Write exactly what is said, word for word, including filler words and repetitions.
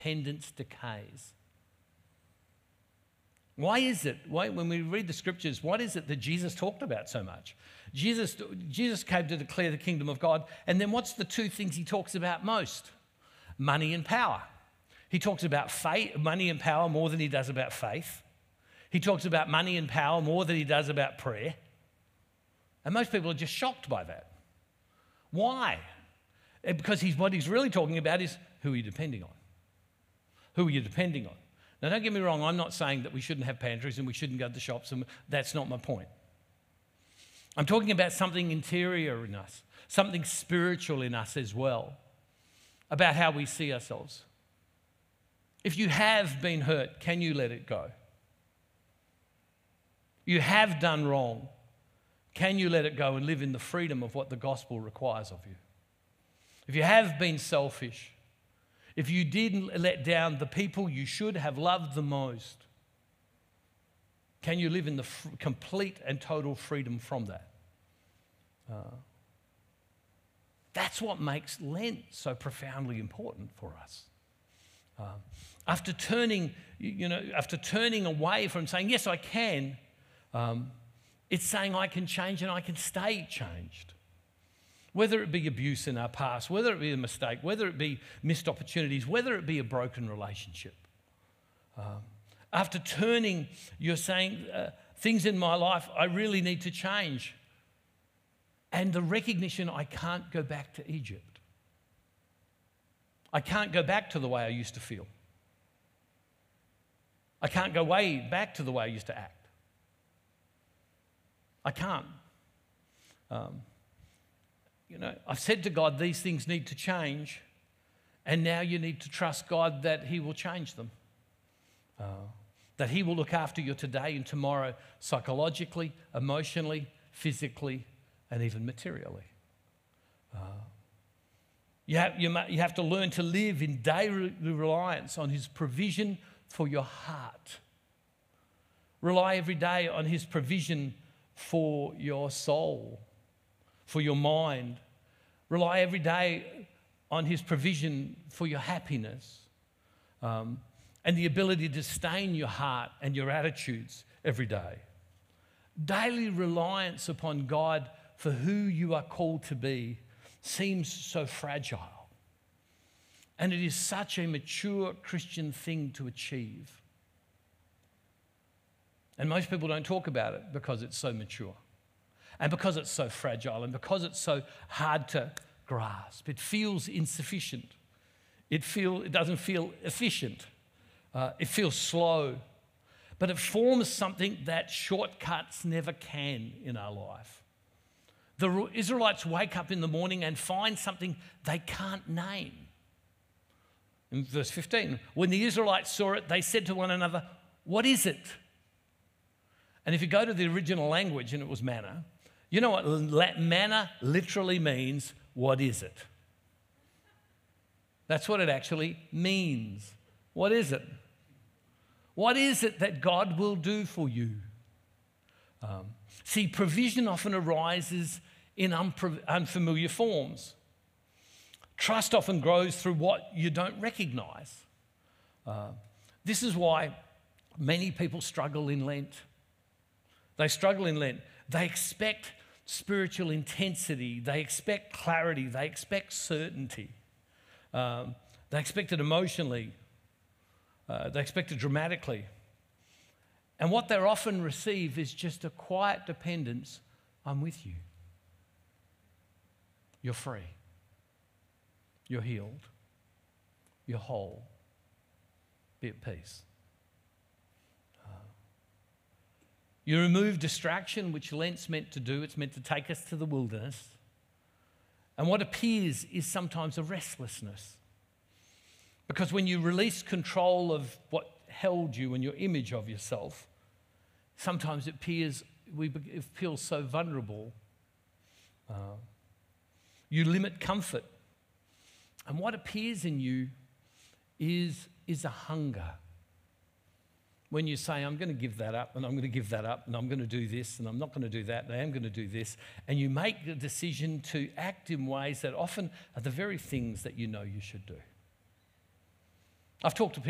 dependence decays. Why is it, why, when we read the scriptures, what is it that Jesus talked about so much? Jesus, Jesus came to declare the kingdom of God, and then what's the two things he talks about most? Money and power. He talks about faith, money and power more than he does about faith. He talks about money and power more than he does about prayer. And most people are just shocked by that. Why? Because he's, what he's really talking about is who are you depending on? Who are you depending on? Now, don't get me wrong, I'm not saying that we shouldn't have pantries and we shouldn't go to the shops, and that's not my point. I'm talking about something interior in us, something spiritual in us as well, about how we see ourselves. If you have been hurt, can you let it go? You have done wrong. Can you let it go and live in the freedom of what the gospel requires of you? If you have been selfish, if you didn't let down the people you should have loved the most, can you live in the f- complete and total freedom from that? Uh, that's what makes Lent so profoundly important for us. Um, after turning, you know, after turning away from saying, yes, I can, um, it's saying I can change and I can stay changed. Whether it be abuse in our past, whether it be a mistake, whether it be missed opportunities, whether it be a broken relationship. Um, after turning, you're saying, uh, things in my life I really need to change. And the recognition I can't go back to Egypt. I can't go back to the way I used to feel. I can't go way back to the way I used to act. I can't. Um, you know, I've said to God, these things need to change, and now you need to trust God that He will change them. Uh, that He will look after you today and tomorrow, psychologically, emotionally, physically, and even materially. Uh, you, have, you, you have to learn to live in daily reliance on His provision for your heart. Rely every day on His provision for your soul, for your mind. Rely every day on His provision for your happiness, um, and the ability to sustain your heart and your attitudes every day. Daily reliance upon God for who you are called to be seems so fragile. And it is such a mature Christian thing to achieve. And most people don't talk about it because it's so mature. And because it's so fragile, and because it's so hard to grasp. It feels insufficient. It, feel, it doesn't feel efficient. Uh, it feels slow. But it forms something that shortcuts never can in our life. The Israelites wake up in the morning and find something they can't name. In verse fifteen, when the Israelites saw it, they said to one another, "What is it?" And if you go to the original language, and it was manna, you know what manna literally means? What is it? That's what it actually means. What is it? What is it that God will do for you? Um, see, provision often arises in unpro- unfamiliar forms. Trust often grows through what you don't recognize. Uh, this is why many people struggle in Lent. They struggle in Lent. They expect spiritual intensity. They expect clarity. They expect certainty. Um, they expect it emotionally. Uh, they expect it dramatically. And what they often receive is just a quiet dependence. I'm with you. You're free. You're healed. You're whole. Be at peace. Uh, you remove distraction, which Lent's meant to do. It's meant to take us to the wilderness. And what appears is sometimes a restlessness. Because when you release control of what held you and your image of yourself, sometimes it appears, we it feels so vulnerable. Uh, you limit comfort. And what appears in you is, is a hunger. When you say, I'm going to give that up, and I'm going to give that up, and I'm going to do this, and I'm not going to do that, and I am going to do this, and you make the decision to act in ways that often are the very things that you know you should do. I've talked to people.